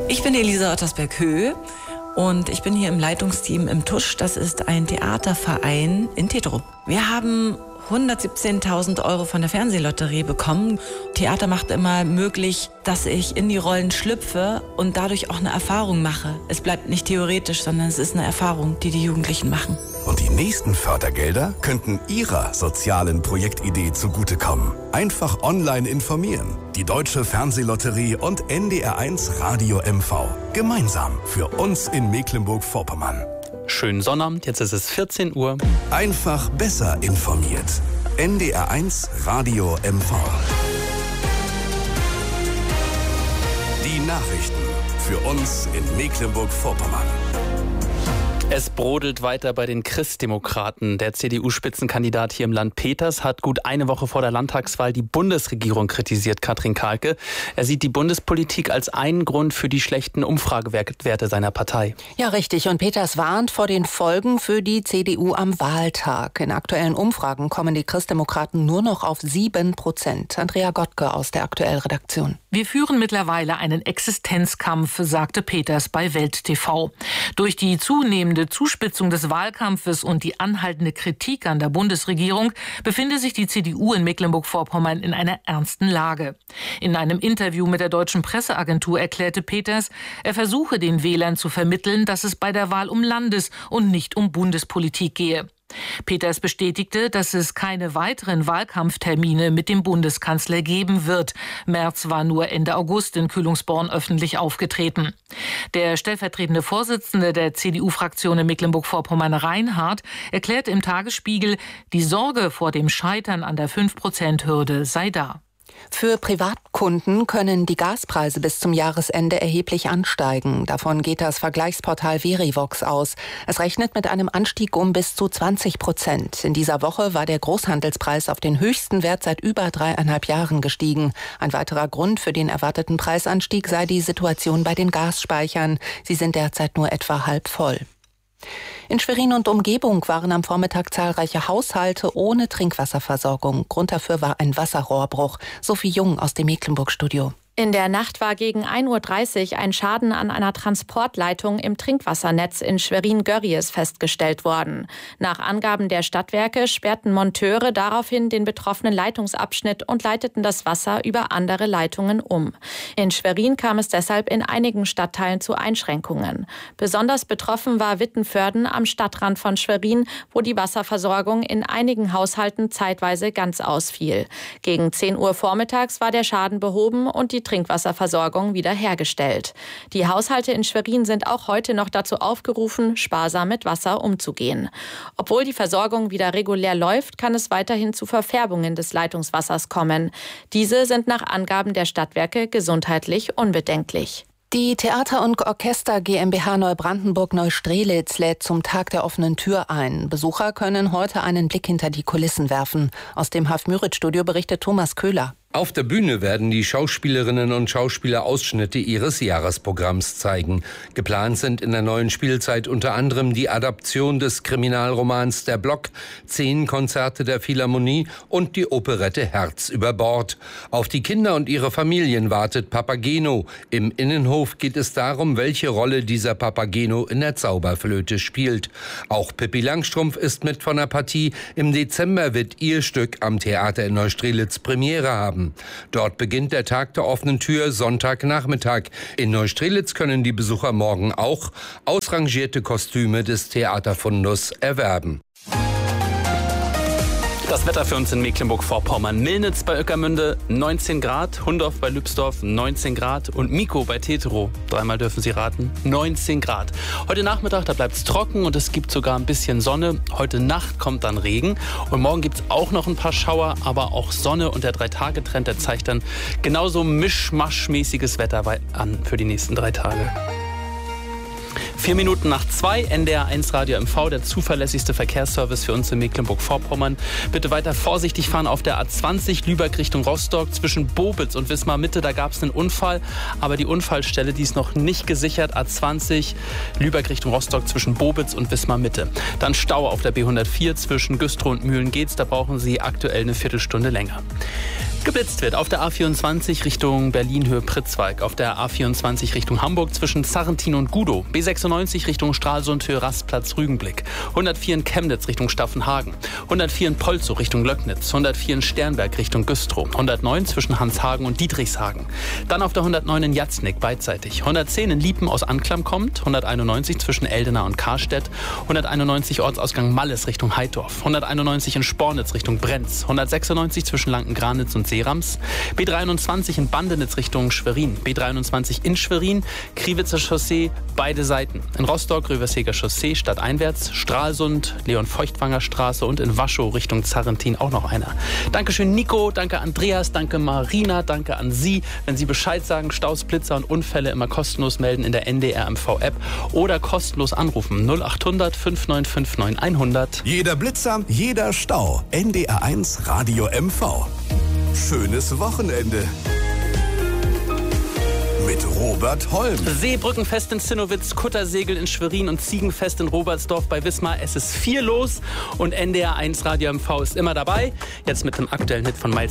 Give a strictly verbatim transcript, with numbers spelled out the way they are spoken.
Ich bin Elisa Ottersberg-Höh und ich bin hier im Leitungsteam im Tusch. Das ist ein Theaterverein in Tetro. Wir haben hundertsiebzehntausend Euro von der Fernsehlotterie bekommen. Theater macht immer möglich, dass ich in die Rollen schlüpfe und dadurch auch eine Erfahrung mache. Es bleibt nicht theoretisch, sondern es ist eine Erfahrung, die die Jugendlichen machen. Und die nächsten Fördergelder könnten Ihrer sozialen Projektidee zugutekommen. Einfach online informieren. Die Deutsche Fernsehlotterie und N D R eins Radio M V. Gemeinsam für uns in Mecklenburg-Vorpommern. Schönen Sonnabend, jetzt ist es vierzehn Uhr. Einfach besser informiert. N D R eins Radio M V. Die Nachrichten für uns in Mecklenburg-Vorpommern. Es brodelt weiter bei den Christdemokraten. Der C D U-Spitzenkandidat hier im Land Peters hat gut eine Woche vor der Landtagswahl die Bundesregierung kritisiert, Katrin Kahlke. Er sieht die Bundespolitik als einen Grund für die schlechten Umfragewerte seiner Partei. Ja, richtig. Und Peters warnt vor den Folgen für die C D U am Wahltag. In aktuellen Umfragen kommen die Christdemokraten nur noch auf sieben Prozent. Andrea Gottke aus der Aktuell-Redaktion. Wir führen mittlerweile einen Existenzkampf, sagte Peters bei Welt T V. Durch die zunehmende Zuspitzung des Wahlkampfes und die anhaltende Kritik an der Bundesregierung befinde sich die C D U in Mecklenburg-Vorpommern in einer ernsten Lage. In einem Interview mit der Deutschen Presseagentur erklärte Peters, er versuche den Wählern zu vermitteln, dass es bei der Wahl um Landes- und nicht um Bundespolitik gehe. Peters bestätigte, dass es keine weiteren Wahlkampftermine mit dem Bundeskanzler geben wird. Merz war nur Ende August in Kühlungsborn öffentlich aufgetreten. Der stellvertretende Vorsitzende der C D U-Fraktion in Mecklenburg-Vorpommern, Reinhardt, erklärte im Tagesspiegel, die Sorge vor dem Scheitern an der fünf Prozent Hürde sei da. Für Privatkunden können die Gaspreise bis zum Jahresende erheblich ansteigen. Davon geht das Vergleichsportal Verivox aus. Es rechnet mit einem Anstieg um bis zu zwanzig Prozent. In dieser Woche war der Großhandelspreis auf den höchsten Wert seit über dreieinhalb Jahren gestiegen. Ein weiterer Grund für den erwarteten Preisanstieg sei die Situation bei den Gasspeichern. Sie sind derzeit nur etwa halb voll. In Schwerin und Umgebung waren am Vormittag zahlreiche Haushalte ohne Trinkwasserversorgung. Grund dafür war ein Wasserrohrbruch. Sophie Jung aus dem Mecklenburg-Studio. In der Nacht war gegen ein Uhr dreißig ein Schaden an einer Transportleitung im Trinkwassernetz in Schwerin-Görries festgestellt worden. Nach Angaben der Stadtwerke sperrten Monteure daraufhin den betroffenen Leitungsabschnitt und leiteten das Wasser über andere Leitungen um. In Schwerin kam es deshalb in einigen Stadtteilen zu Einschränkungen. Besonders betroffen war Wittenförden am Stadtrand von Schwerin, wo die Wasserversorgung in einigen Haushalten zeitweise ganz ausfiel. Gegen zehn Uhr vormittags war der Schaden behoben und die Trinkwasserversorgung wiederhergestellt. Die Haushalte in Schwerin sind auch heute noch dazu aufgerufen, sparsam mit Wasser umzugehen. Obwohl die Versorgung wieder regulär läuft, kann es weiterhin zu Verfärbungen des Leitungswassers kommen. Diese sind nach Angaben der Stadtwerke gesundheitlich unbedenklich. Die Theater- und Orchester GmbH Neubrandenburg-Neustrelitz lädt zum Tag der offenen Tür ein. Besucher können heute einen Blick hinter die Kulissen werfen. Aus dem Haft-Müritz-Studio berichtet Thomas Köhler. Auf der Bühne werden die Schauspielerinnen und Schauspieler Ausschnitte ihres Jahresprogramms zeigen. Geplant sind in der neuen Spielzeit unter anderem die Adaption des Kriminalromans Der Block, zehn Konzerte der Philharmonie und die Operette Herz über Bord. Auf die Kinder und ihre Familien wartet Papageno. Im Innenhof geht es darum, welche Rolle dieser Papageno in der Zauberflöte spielt. Auch Pippi Langstrumpf ist mit von der Partie. Im Dezember wird ihr Stück am Theater in Neustrelitz Premiere haben. Dort beginnt der Tag der offenen Tür Sonntagnachmittag. In Neustrelitz können die Besucher morgen auch ausrangierte Kostüme des Theaterfundus erwerben. Das Wetter für uns in Mecklenburg-Vorpommern. Milnitz bei Ueckermünde neunzehn Grad, Hundorf bei Lübsdorf neunzehn Grad und Miko bei Tetro, dreimal dürfen Sie raten, neunzehn Grad. Heute Nachmittag, da bleibt es trocken und es gibt sogar ein bisschen Sonne. Heute Nacht kommt dann Regen und morgen gibt es auch noch ein paar Schauer, aber auch Sonne und der Drei-Tage-Trend, der zeigt dann genauso mischmaschmäßiges Wetter an für die nächsten drei Tage. Vier Minuten nach zwei, N D R eins Radio M V, der zuverlässigste Verkehrsservice für uns in Mecklenburg-Vorpommern. Bitte weiter vorsichtig fahren auf der A zwanzig Lübeck Richtung Rostock zwischen Bobitz und Wismar Mitte. Da gab es einen Unfall, aber die Unfallstelle, die ist noch nicht gesichert. A zwanzig Lübeck Richtung Rostock zwischen Bobitz und Wismar Mitte. Dann Stau auf der B hundertvier zwischen Güstrow und Mühlen-Geetz. Da brauchen Sie aktuell eine Viertelstunde länger. Geblitzt wird auf der A vierundzwanzig Richtung Berlin-Höhe Pritzwalk, auf der A vierundzwanzig Richtung Hamburg zwischen Zarrentin und Gudow, B sechsundneunzig Richtung Stralsund-Höhe Rastplatz Rügenblick, hundertvier in Chemnitz Richtung Staffenhagen, hundertvier in Polzow Richtung Löcknitz, hundertvier in Sternberg Richtung Güstrow, hundertneun zwischen Hanshagen und Dietrichshagen. Dann auf der hundertneun in Jatznick beidseitig, hundertzehn in Liepen aus Anklam kommt, hunderteinundneunzig zwischen Eldena und Karstedt, hunderteinundneunzig Ortsausgang Malles Richtung Heidorf, hunderteinundneunzig in Spornitz Richtung Brenz, hundertsechsundneunzig zwischen Lanken-Granitz und Seerams, B dreiundzwanzig in Bandenitz Richtung Schwerin, B dreiundzwanzig in Schwerin, Kriwitzer Chaussee, beide Seiten. In Rostock, Röversheger Chaussee, stadteinwärts, Stralsund, Leon-Feuchtwanger Straße und in Waschow Richtung Zarrentin auch noch einer. Dankeschön Nico, danke Andreas, danke Marina, danke an Sie. Wenn Sie Bescheid sagen, Staus, Blitzer und Unfälle immer kostenlos melden in der N D R M V-App oder kostenlos anrufen null achthundert fünf neun fünf neun hundert. Jeder Blitzer, jeder Stau. N D R eins Radio M V. Schönes Wochenende. Mit Robert Holm. Seebrückenfest in Zinnowitz, Kuttersegel in Schwerin und Ziegenfest in Robertsdorf bei Wismar. Es ist viel los und N D R eins Radio M V ist immer dabei. Jetzt mit dem aktuellen Hit von Miles